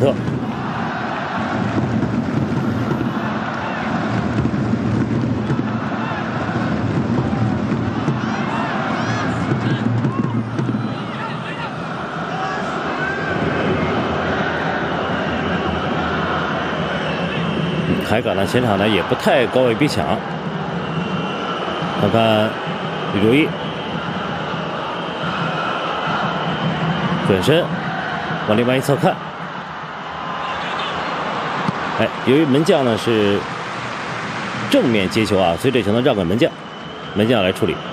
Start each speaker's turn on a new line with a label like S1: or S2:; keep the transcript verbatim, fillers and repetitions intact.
S1: 特。海港的前场呢也不太高位逼抢，看看吕如意转身往另外一侧看，哎，由于门将呢是正面接球啊，所以这球呢让给门将，门将来处理。